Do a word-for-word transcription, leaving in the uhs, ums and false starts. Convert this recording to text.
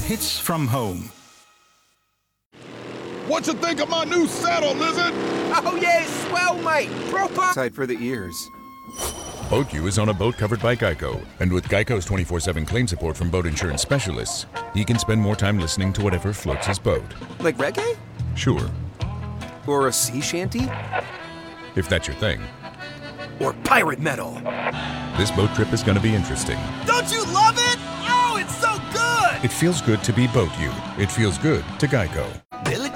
hits from home. What you think of my new saddle, Lizard? Oh yeah, swell, mate. Proper. Tight for the ears. Boat U is on a boat covered by Geico. And with Geico's twenty-four seven claim support from boat insurance specialists, he can spend more time listening to whatever floats his boat. Like reggae? Sure. Or a sea shanty? If that's your thing. Or pirate metal? This boat trip is going to be interesting. Don't you love it? Oh, it's so good. It feels good to be Boat U. It feels good to Geico. Billy